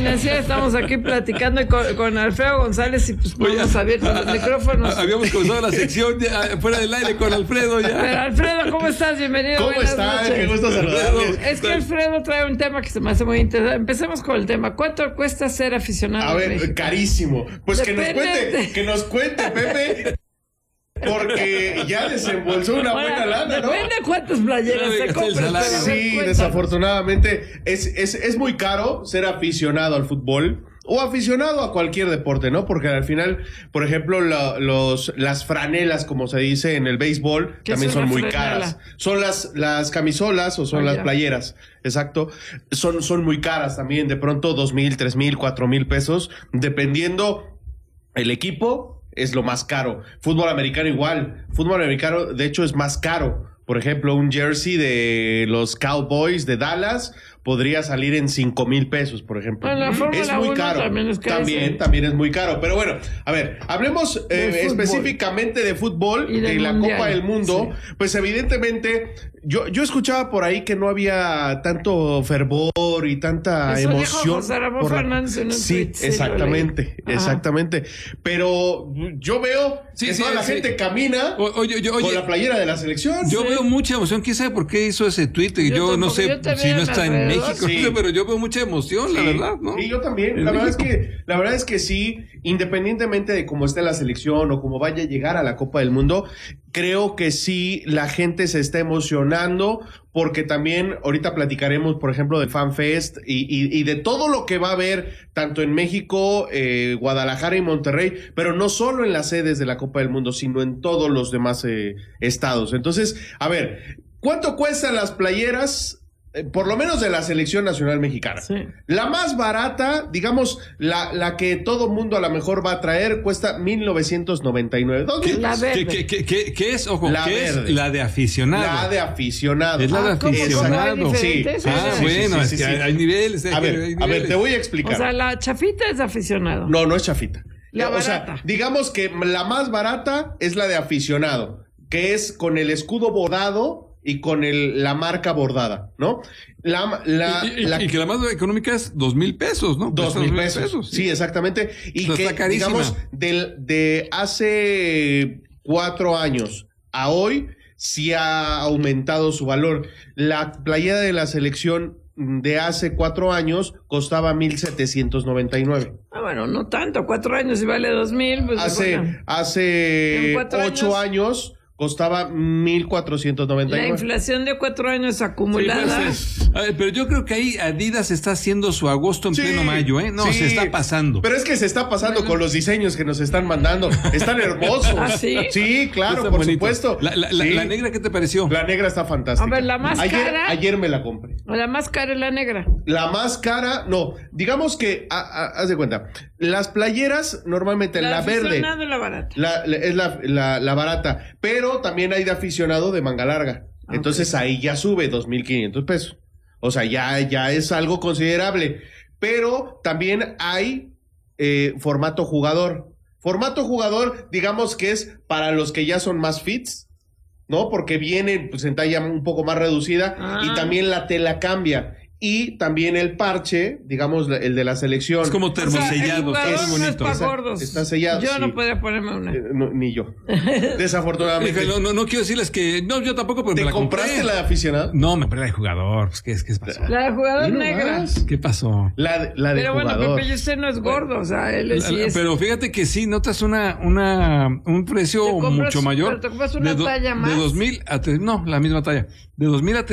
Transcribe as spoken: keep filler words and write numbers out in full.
Financiera. Estamos aquí platicando con, con Alfredo González y pues vamos a abrir los micrófonos. Habíamos comenzado la sección ya, fuera del aire con Alfredo ya. Pero Alfredo, ¿cómo estás? Bienvenido. ¿Cómo estás? Qué gusto saludarles. Es que Alfredo trae un tema que se me hace muy interesante. Empecemos con el tema. ¿Cuánto cuesta ser aficionado? A ver, México? Carísimo. Pues que nos cuente, de... que nos cuente, Pepe. Porque ya desembolsó una bueno, buena lana, ¿no? Depende cuántas playeras se compran. Sí, desafortunadamente es, es, es muy caro ser aficionado al fútbol o aficionado a cualquier deporte, ¿no? Porque al final, por ejemplo, la, los, las franelas, como se dice en el béisbol, también son muy frenela? caras. Son las, las camisolas o son oh, las ya. playeras, exacto. Son, son muy caras también, de pronto dos mil, tres mil, cuatro mil pesos, dependiendo el equipo. Es lo más caro. Fútbol americano igual. Fútbol americano, de hecho, es más caro. Por ejemplo, un jersey de los Cowboys de Dallas podría salir en cinco mil pesos, por ejemplo. Bueno, es muy caro. También es, también, también es muy caro. Pero bueno, a ver, hablemos eh, específicamente de fútbol y de la mundial. Copa del Mundo. Sí. Pues evidentemente, yo, yo escuchaba por ahí que no había tanto fervor y tanta Eso emoción. Dijo José Ramón por la... Fernández en un sí, tweet, exactamente, sí, exactamente. Pero yo veo sí, que sí, toda la sí. gente camina o, oye, yo, oye, con la playera de la selección. Yo sí. veo mucha emoción. ¿Quién sabe por qué hizo ese tweet? Yo, yo no sé yo si no está en México, sí. pero yo veo mucha emoción, sí. la verdad, ¿no? Sí, yo también. La verdad es que, la verdad es que sí, independientemente de cómo esté la selección o cómo vaya a llegar a la Copa del Mundo, creo que sí la gente se está emocionando porque también ahorita platicaremos, por ejemplo, del FanFest y, y, y de todo lo que va a haber tanto en México, eh, Guadalajara y Monterrey, pero no solo en las sedes de la Copa del Mundo, sino en todos los demás eh, estados. Entonces, a ver, ¿cuánto cuestan las playeras? Por lo menos de la selección nacional mexicana. Sí. La más barata, digamos, la, la que todo mundo a lo mejor va a traer, cuesta mil novecientos noventa y nueve. ¿Qué, la verde. ¿Qué, qué, qué, qué es? Ojo, la ¿qué verde. es? La de aficionado. La de aficionado. Es la de ah, aficionado. ¿cómo, cómo sí. sí. Ah, sí, bueno, sí, es sí, que sí. hay, hay niveles. A ver, hay niveles. a ver, te voy a explicar. O sea, la chafita es de aficionado. No, no es chafita. La o barata. sea, digamos que la más barata es la de aficionado, que es con el escudo bordado y con el, la marca bordada, ¿no? La, la, y, y, la, y que la más económica es dos mil pesos, ¿no? Dos mil pesos. pesos sí. sí, exactamente. Y o sea, que, digamos, de, de hace cuatro años a hoy, sí ha aumentado su valor. La playera de la selección de hace cuatro años costaba mil setecientos noventa y nueve. Ah, bueno, no tanto. Cuatro años y vale dos mil. Pues hace, bueno. hace ocho años... años costaba mil cuatrocientos noventa y nueve. La inflación de cuatro años acumulada. Sí, pues, a ver, pero yo creo que ahí Adidas está haciendo su agosto en sí, pleno mayo, ¿eh? No, sí, se está pasando. Pero es que se está pasando bueno. con los diseños que nos están mandando. Están hermosos. ¿Ah, sí? Sí, claro, por bonito. supuesto. La, la, sí. la negra, ¿qué te pareció? La negra está fantástica. A ver, la más ayer, cara. Ayer me la compré. La más cara es la negra. La más cara, no. Digamos que, a, a, haz de cuenta, las playeras, normalmente la, la verde. La la barata. La, la, es la, la, la barata. Pero también hay de aficionado de manga larga. Okay. Entonces ahí ya sube dos mil quinientos pesos. O sea, ya, ya es algo considerable. Pero también hay eh, formato jugador. Formato jugador, digamos que es para los que ya son más fits, ¿no? Porque vienen pues, en talla un poco más reducida ah. y también la tela cambia. Y también el parche, digamos, el de la selección. Es como termosellado. O sea, es bonito. No es para gordos. Está sellado. Yo sí. no podría ponerme una. Eh, no, ni yo. Desafortunadamente. No, no, no quiero decirles que... No, yo tampoco, pero ¿Te me la compraste compré. la de aficionado? No, me compré la de jugador. Pues, ¿qué, qué pasó? La de jugador no negra. Más. ¿Qué pasó? La de, la de pero jugador. Pero bueno, Pepe, usted no es gordo. O sea, él es... La, la, es... Pero fíjate que sí, notas una, una, un precio compras, mucho mayor. Pero te compras una de do, talla más. De dos mil a tres... No, la misma talla. De dos mil a